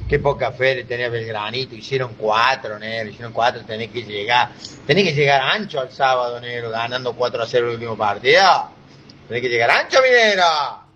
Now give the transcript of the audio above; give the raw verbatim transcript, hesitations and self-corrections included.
Qué poca fe le tenía Belgranito, hicieron cuatro, negro, hicieron cuatro, tenés que llegar, tenés que llegar ancho al sábado, negro, ganando cuatro a cero el último partido. Tenés que llegar ancho, minero.